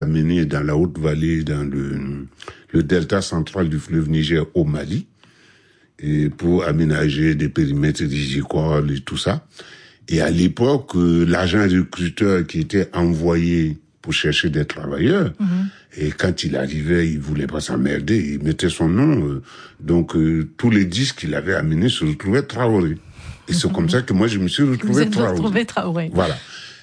amené dans la haute vallée, dans le delta central du fleuve Niger au Mali, et pour aménager des périmètres rizicoles et tout ça. Et à l'époque, l'agent recruteur qui était envoyé pour chercher des travailleurs, et quand il arrivait, il voulait pas s'emmerder, il mettait son nom. Donc tous les disques qu'il avait amenés se retrouvaient Traoré. Et c'est comme ça que moi je me suis retrouvé Traoré. Voilà.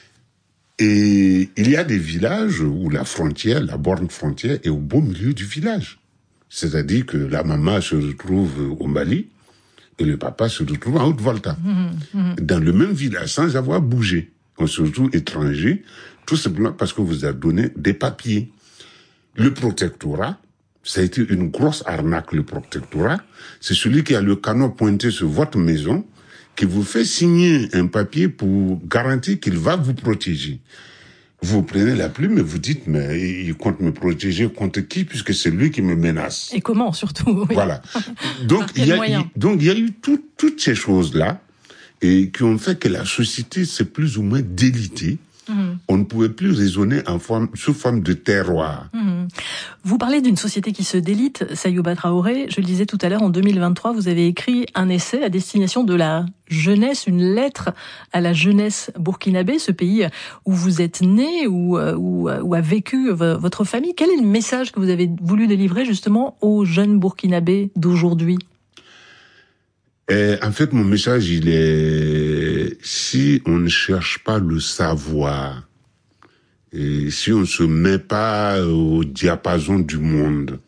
Et il y a des villages où la borne frontière est au beau milieu du village. C'est-à-dire que la maman se retrouve au Mali et le papa se retrouve en Haute-Volta. Dans le même village, sans avoir bougé. On se retrouve étranger, tout simplement parce qu'on vous a donné des papiers. Le protectorat, ça a été une grosse arnaque, le protectorat. C'est celui qui a le canon pointé sur votre maison, qui vous fait signer un papier pour garantir qu'il va vous protéger. Vous prenez la plume et vous dites, mais il compte me protéger contre qui, puisque c'est lui qui me menace. Et comment, surtout. Oui. Voilà. Donc, il y a eu toutes ces choses-là, et qui ont fait que la société s'est plus ou moins délitée. On ne pouvait plus raisonner sous forme de terroir. Vous parlez d'une société qui se délite, Sayouba Traoré. Je le disais tout à l'heure, en 2023, vous avez écrit un essai à destination de la jeunesse, une lettre à la jeunesse burkinabé, ce pays où vous êtes né, où a vécu votre famille. Quel est le message que vous avez voulu délivrer justement aux jeunes burkinabés d'aujourd'hui ? En fait, mon message, il est, si on ne cherche pas le savoir, et si on ne se met pas au diapason du monde,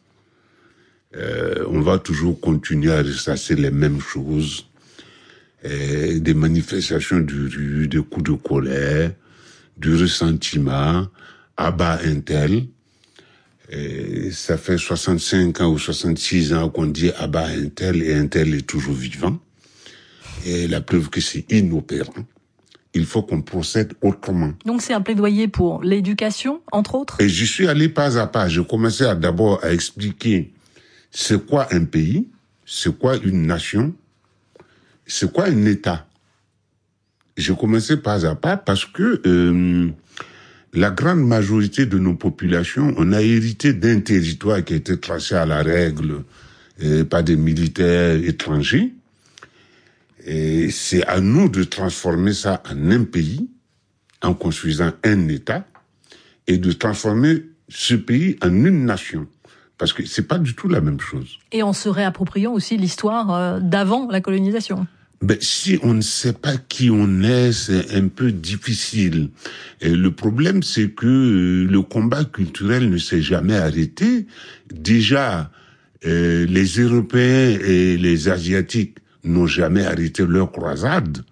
on va toujours continuer à ressasser les mêmes choses, des manifestations de rue, des coups de colère, du ressentiment, abat un tel. Et ça fait 65 ans ou 66 ans qu'on dit abat un tel et un tel est toujours vivant. Et la preuve que c'est inopérant. Il faut qu'on procède autrement. Donc c'est un plaidoyer pour l'éducation, entre autres. Et je suis allé pas à pas. Je commençais d'abord à expliquer c'est quoi un pays, c'est quoi une nation, c'est quoi un État. Je commençais pas à pas parce que la grande majorité de nos populations, on a hérité d'un territoire qui a été tracé à la règle par des militaires étrangers. Et c'est à nous de transformer ça en un pays, en construisant un État, et de transformer ce pays en une nation. Parce que c'est pas du tout la même chose. Et en se réappropriant aussi l'histoire d'avant la colonisation. Ben, si on ne sait pas qui on est, c'est un peu difficile. Et le problème, c'est que le combat culturel ne s'est jamais arrêté. Déjà, les Européens et les Asiatiques n'ont jamais arrêté leur croisade.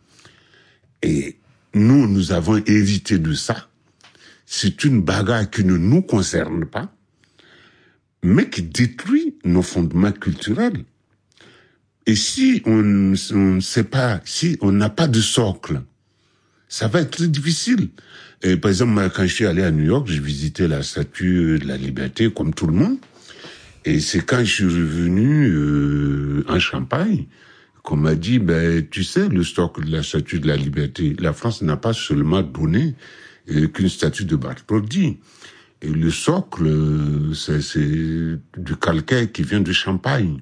Et nous avons hérité de ça. C'est une bagarre qui ne nous concerne pas, mais qui détruit nos fondements culturels. Et si on ne sait pas, si on n'a pas de socle, ça va être très difficile. Et par exemple, moi, quand je suis allé à New York, j'ai visité la statue de la Liberté, comme tout le monde. Et c'est quand je suis revenu en Champagne qu'on m'a dit, tu sais, le socle de la statue de la Liberté, la France n'a pas seulement donné qu'une statue de Bartholdi. Et le socle, c'est du calcaire qui vient de Champagne.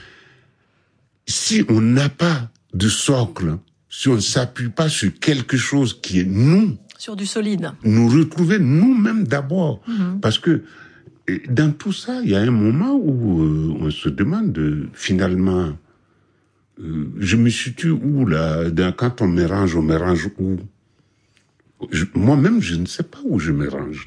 Si on n'a pas de socle, si on ne s'appuie pas sur quelque chose qui est nous, sur du solide, nous retrouver nous-mêmes d'abord. Parce que dans tout ça, il y a un moment où on se demande finalement, je me situe où là? Quand on me range où? Moi-même, je ne sais pas où je me range.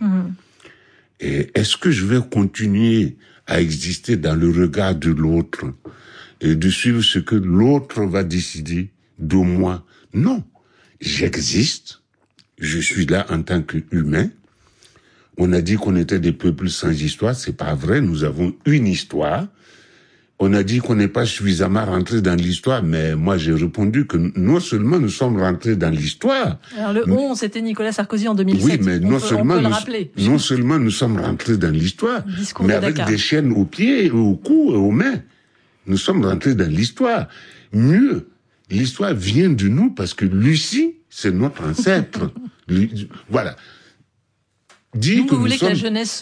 Et est-ce que je vais continuer à exister dans le regard de l'autre et de suivre ce que l'autre va décider de moi? Non, j'existe, je suis là en tant qu'humain. On a dit qu'on était des peuples sans histoire, c'est pas vrai, nous avons une histoire. On a dit qu'on n'est pas suffisamment rentré dans l'histoire, mais moi j'ai répondu que non seulement nous sommes rentrés dans l'histoire. Alors le 11, c'était Nicolas Sarkozy en 2007. Oui, mais non seulement nous sommes rentrés dans l'histoire, mais avec des chaînes aux pieds, au cou et aux mains. Nous sommes rentrés dans l'histoire. Mieux, l'histoire vient de nous parce que Lucie, c'est notre ancêtre. Voilà. Donc vous voulez que la jeunesse